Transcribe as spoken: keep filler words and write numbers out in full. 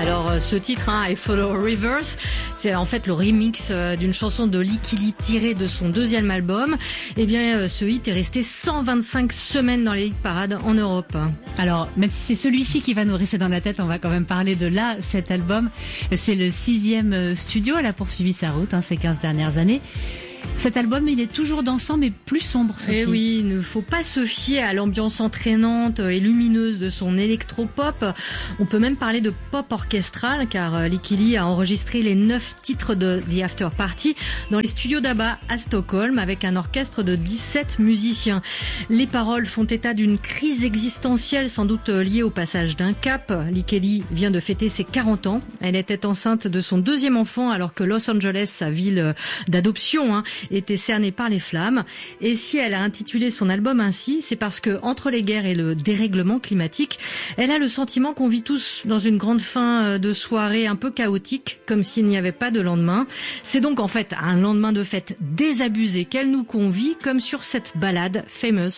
Alors ce titre, hein, I Follow Rivers, c'est en fait le remix d'une chanson de Lickily tirée de son deuxième album. Eh bien ce hit est resté cent vingt-cinq semaines dans les hit parades en Europe. Alors même si c'est celui-ci qui va nous rester dans la tête, on va quand même parler de là, cet album. C'est le sixième studio, elle a poursuivi sa route hein, ces quinze dernières années. Cet album, il est toujours dansant, mais plus sombre, Sophie. Eh oui, il ne faut pas se fier à l'ambiance entraînante et lumineuse de son électropop. On peut même parler de pop orchestral, car Lickily a enregistré les neuf titres de The After Party dans les studios d'ABBA à Stockholm, avec un orchestre de dix-sept musiciens. Les paroles font état d'une crise existentielle, sans doute liée au passage d'un cap. Lickily vient de fêter ses quarante ans. Elle était enceinte de son deuxième enfant, alors que Los Angeles, sa ville d'adoption, hein, était cernée par les flammes. Et si elle a intitulé son album ainsi, c'est parce que entre les guerres et le dérèglement climatique, elle a le sentiment qu'on vit tous dans une grande fin de soirée un peu chaotique, comme s'il n'y avait pas de lendemain. C'est donc en fait un lendemain de fête désabusé qu'elle nous convie, comme sur cette ballade Famous.